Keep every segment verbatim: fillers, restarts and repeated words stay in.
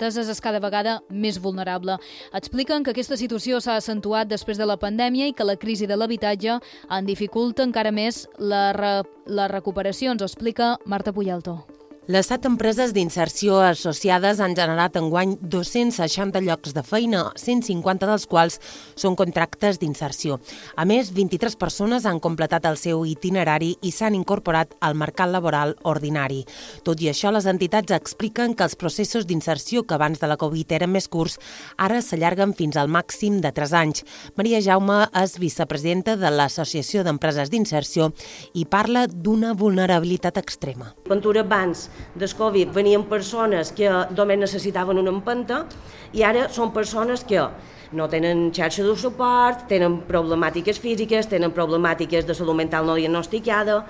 ateses és cada vegada més vulnerable. Expliquen que aquesta situació s'ha accentuat després de la pandèmia i que la crisi de l'habitatge en dificulta encara més la, re la recuperació, ens ho explica Marta Puyalto. Les set empreses d'inserció associades han generat enguany dos-cents seixanta llocs de feina, cent cinquanta dels quals són contractes d'inserció. A més, vint-i-tres persones han completat el seu itinerari i s'han incorporat al mercat laboral ordinari. Tot i això, les entitats expliquen que els processos d'inserció que abans de la Covid eren més curts, ara s'allarguen fins al màxim de tres anys. Maria Jaume és vicepresidenta de l'Associació d'Empreses d'Inserció i parla d'una vulnerabilitat extrema. Ventura abans del Covid venien persones que només necessitaven una empenta i ara són persones que no tenen xarxa de suport, tenen problemàtiques físiques, tenen problemàtiques de salut mental no diagnosticada.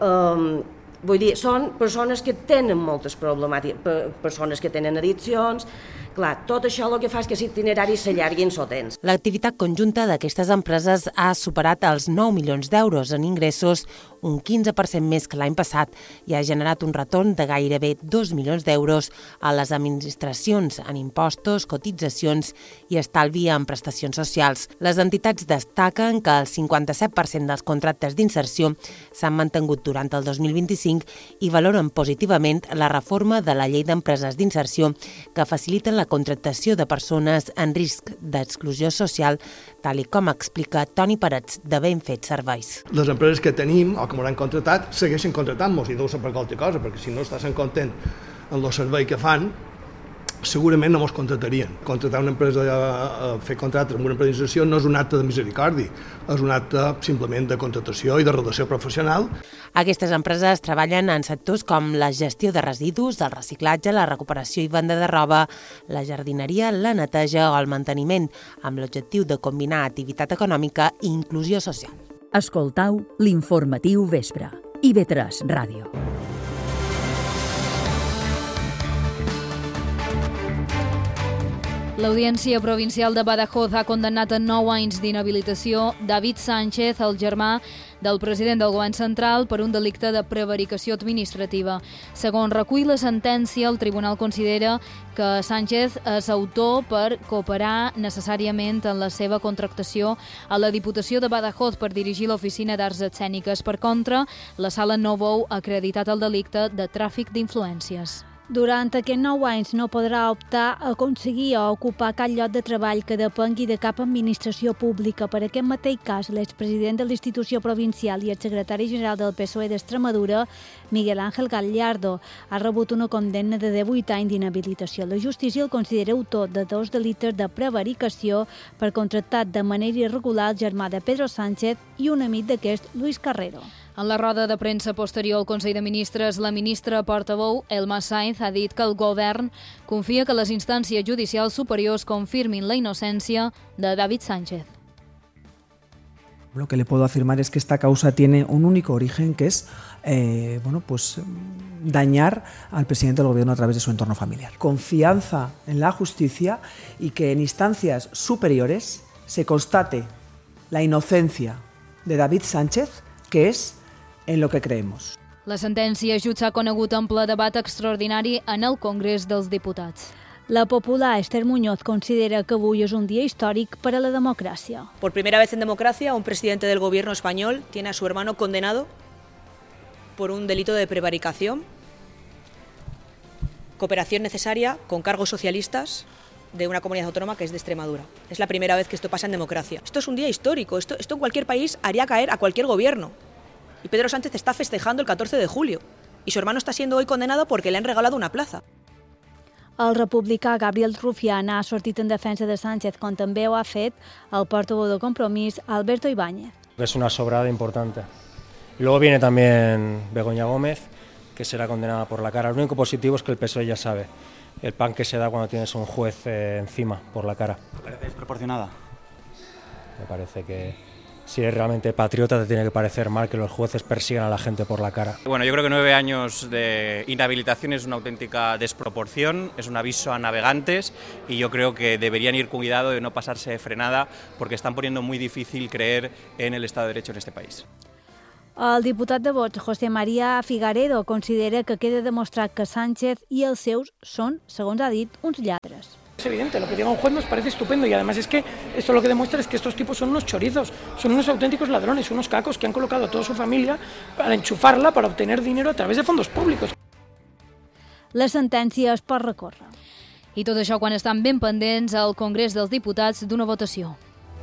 Um, vull dir, són persones que tenen moltes problemàtiques, persones que tenen addiccions. Clar, tot això el que fa és que l'itinerari s'allargui en temps. L'activitat conjunta d'aquestes empreses ha superat els nou milions d'euros en ingressos, un quinze per cent més que l'any passat, i ha generat un retorn de gairebé dos milions d'euros a les administracions en impostos, cotitzacions i estalvi en prestacions socials. Les entitats destaquen que el cinquanta-set per cent dels contractes d'inserció s'han mantingut durant el dos mil vint-i-cinc i valoren positivament la reforma de la llei d'empreses d'inserció que facilita la contractació de persones en risc d'exclusió social, tal i com explica Toni Parets de Ben Fet Serveis. Les empreses que tenim o que ens han contractat segueixen contractant-nos i deu ser per qualsevol cosa, perquè si no estàs content amb el servei que fan, segurament no ens contractarien. Contractar una empresa, fer contractes amb una empresa d'inserció no és un acte de misericòrdia, és un acte simplement de contractació i de relació professional. Aquestes empreses treballen en sectors com la gestió de residus, el reciclatge, la recuperació i venda de roba, la jardineria, la neteja o el manteniment, amb l'objectiu de combinar activitat econòmica i inclusió social. Escoltau l'informatiu vespre. I ve tres Ràdio. L'Audiència Provincial de Badajoz ha condemnat a nou anys d'inhabilitació David Sánchez, el germà del president del govern central, per un delicte de prevaricació administrativa. Segons recull la sentència, el tribunal considera que Sánchez és autor per cooperar necessàriament en la seva contractació a la Diputació de Badajoz per dirigir l'Oficina d'Arts Escèniques. Per contra, la sala no veu acreditat el delicte de tràfic d'influències. Durant aquests nou anys no podrà optar a aconseguir o ocupar cap lloc de treball que depengui de cap administració pública. Per aquest mateix cas, l'expresident de l'institució provincial i el secretari general del P S O E d'Extremadura, Miguel Ángel Gallardo, ha rebut una condemna de divuit anys d'inhabilitació. La justícia el considera autor de dos delictes de prevaricació per contractar de manera irregular el germà de Pedro Sánchez i un amic d'aquest, Luis Carrero. En la roda de premsa posterior al Consell de Ministres, la ministra portaveu, Elma Sainz, ha dit que el govern confia que les instàncies judicials superiors confirmin la innocència de David Sánchez. Lo que le puedo afirmar es que esta causa tiene un único origen, que es eh, bueno, pues, dañar al presidente del gobierno a través de su entorno familiar. Confianza en la justicia y que en instancias superiores se constate la inocencia de David Sánchez, que es en lo que creemos. La sentència just s'ha conegut en ple debat extraordinari en el Congrés dels Diputats. La popular Esther Muñoz considera que avui és un dia històric per a la democràcia. Por primera vez en democracia, un presidente del gobierno español tiene a su hermano condenado por un delito de prevaricación, cooperación necesaria con cargos socialistas de una comunidad autónoma que es de Extremadura. Es la primera vez que esto pasa en democracia. Esto es un día histórico, esto, esto en cualquier país haría caer a cualquier gobierno. Y Pedro Sánchez está festejando el catorce de julio. Y su hermano está siendo hoy condenado porque le han regalado una plaza. El republicà Gabriel Rufián ha sortit en defensa de Sánchez, com també ho ha fet el portavoz de Compromís, Alberto Ibáñez. Es una sobrada importante. Y luego viene también Begoña Gómez, que será condenada por la cara. Lo único positivo es que el P S O E ya sabe el pan que se da cuando tienes un juez eh, encima por la cara. ¿Te parece desproporcionada? Me parece que si eres realmente patriota te tiene que parecer mal que los jueces persigan a la gente por la cara. Bueno, yo creo que nueve años de inhabilitación es una auténtica desproporción, es un aviso a navegantes y yo creo que deberían ir con cuidado de no pasarse de frenada porque están poniendo muy difícil creer en el Estado de Derecho en este país. El diputat de Vox, José María Figaredo, considera que queda demostrat que Sánchez i els seus són, segons ha dit, uns lladres. Es evidente, lo que diga un juez nos parece estupendo y además es que esto lo que demuestra es que estos tipos son unos chorizos, son unos auténticos ladrones, unos cacos que han colocado a toda su familia para enchufarla, para obtener dinero a través de fondos públicos. La sentència es pot recórrer. I tot això quan estan ben pendents al Congrés dels Diputats d'una votació.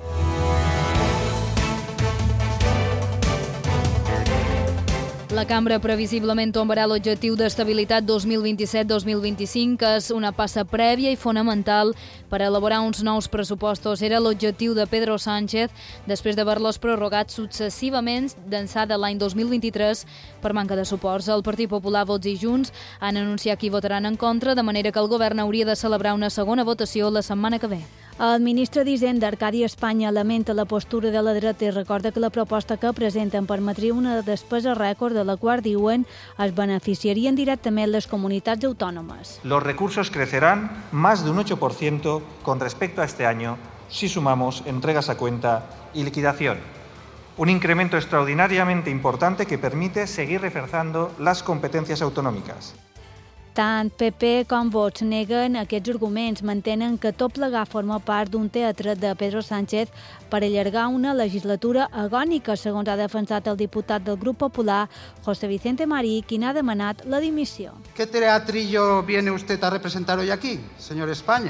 La cambra previsiblement tombarà l'objectiu d'estabilitat dos mil vint-i-set dos mil vint-i-cinc, que és una passa prèvia i fonamental per elaborar uns nous pressupostos. Era l'objectiu de Pedro Sánchez després d'haver-los prorrogat successivament d'ençà de l'any dos mil vint-i-tres per manca de suports. El Partit Popular, Vox i Junts han anunciat que hi votaran en contra, de manera que el govern hauria de celebrar una segona votació la setmana que ve. El ministre d'Hisenda, Arcadi Espanya, lamenta la postura de la dreta i recorda que la proposta que presenten permetria una despesa rècord de la qual, diuen, es beneficiarien directament les comunitats autònomes. Los recursos crecerán más de un ocho por ciento con respecto a este año si sumamos entregas a cuenta y liquidación. Un incremento extraordinariamente importante que permite seguir reforzando las competencias autonòmiques. Tant P P com Vox neguen aquests arguments, mantenen que tot plegar forma part d'un teatre de Pedro Sánchez per allargar una legislatura agònica, segons ha defensat el diputat del Grup Popular, José Vicente Marí, qui n'ha demanat la dimissió. ¿Qué teatrillo viene usted a representar hoy aquí, señor España?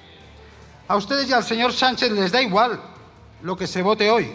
A ustedes y al señor Sánchez les da igual lo que se vote hoy,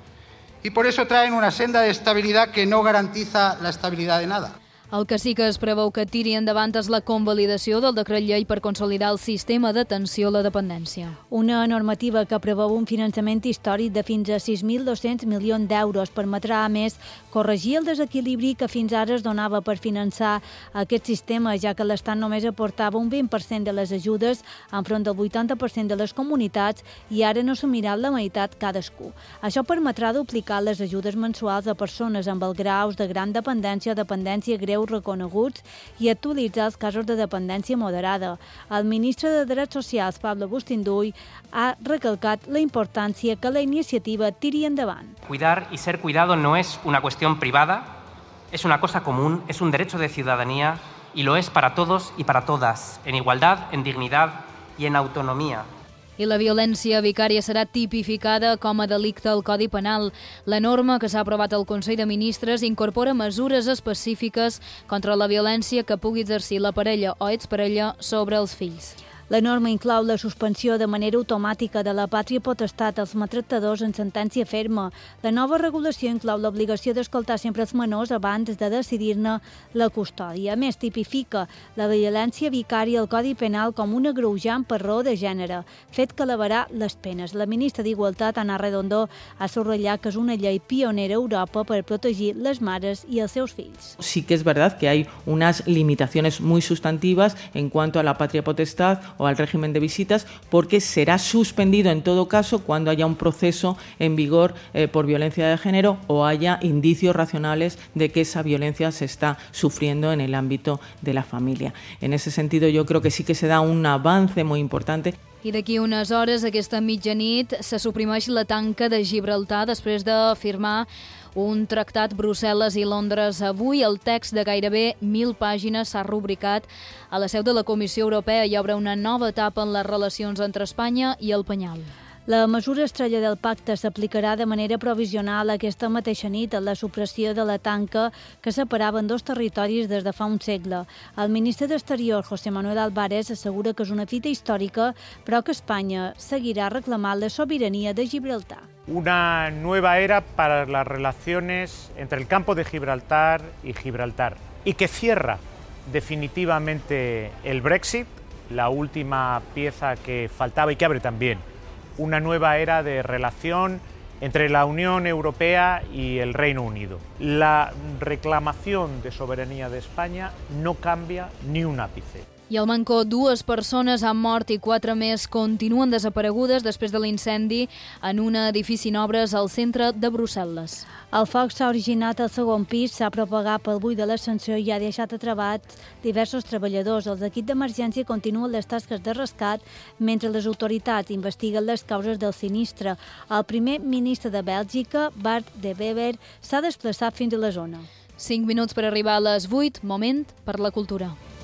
y por eso traen una senda de estabilidad que no garantiza la estabilidad de nada. El que sí que es preveu que tiri endavant és la convalidació del decret llei per consolidar el sistema d'atenció a la dependència. Una normativa que preveu un finançament històric de fins a sis mil dos-cents milions d'euros permetrà, a més, corregir el desequilibri que fins ara es donava per finançar aquest sistema, ja que l'Estat només aportava un vint per cent de les ajudes enfront del vuitanta per cent de les comunitats i ara n'assumirà la meitat cadascú. Això permetrà duplicar les ajudes mensuals a persones amb els graus de gran dependència o dependència greu reconeguts i actualitzar els casos de dependència moderada. El ministre de Drets Socials, Pablo Bustinduy, ha recalcat la importància que la iniciativa tiri endavant. Cuidar y ser cuidado no es una cuestión privada, es una cosa común, es un derecho de ciudadanía y lo es para todos y para todas, en igualdad, en dignidad y en autonomía. I la violència vicària serà tipificada com a delicte al Codi Penal. La norma que s'ha aprovat al Consell de Ministres incorpora mesures específiques contra la violència que pugui exercir la parella o exparella sobre els fills. La norma inclou la suspensió de manera automàtica de la pàtria potestat als maltractadors en sentència ferma. La nova regulació inclou l'obligació d'escoltar sempre els menors abans de decidir-ne la custòdia. A més, tipifica la violència vicària al Codi Penal com un agreujant per raó de gènere, fet que elevarà les penes. La ministra d'Igualtat, Ana Redondo, ha subratllat que és una llei pionera a Europa per protegir les mares i els seus fills. Sí que es verdad que hay unas limitaciones muy sustantivas en cuanto a la patria potestad o al régimen de visitas, porque será suspendido en todo caso cuando haya un proceso en vigor eh, por violencia de género o haya indicios racionales de que esa violencia se está sufriendo en el ámbito de la familia. En ese sentido, yo creo que sí que se da un avance muy importante. I d'aquí unes hores, aquesta mitjanit, se suprimeix la tanca de Gibraltar després de firmar un tractat Brussel·les i Londres. Avui el text de gairebé mil pàgines s'ha rubricat a la seu de la Comissió Europea i obre una nova etapa en les relacions entre Espanya i el Penyal. La mesura estrella del pacte s'aplicarà de manera provisional aquesta mateixa nit a la supressió de la tanca que separava en dos territoris des de fa un segle. El ministre d'Exterior, José Manuel Álvarez, assegura que és una fita històrica, però que Espanya seguirà reclamant la sobirania de Gibraltar. Una nueva era para las relaciones entre el campo de Gibraltar y Gibraltar, y que cierra definitivamente el Brexit, la última pieza que faltaba y que abre también una nueva era de relación entre la Unión Europea y el Reino Unido. La reclamación de soberanía de España no cambia ni un ápice. I al Mancó, dues persones han mort i quatre més continuen desaparegudes després de l'incendi en un edifici en obres al centre de Brussel·les. El foc s'ha originat al segon pis, s'ha propagat pel buit de l'ascensor i ha deixat atrapats diversos treballadors. Els equips d'emergència continuen les tasques de rescat mentre les autoritats investiguen les causes del sinistre. El primer ministre de Bèlgica, Bart De Wever, s'ha desplaçat fins a la zona. Cinc minuts per arribar a les vuit, moment per la cultura.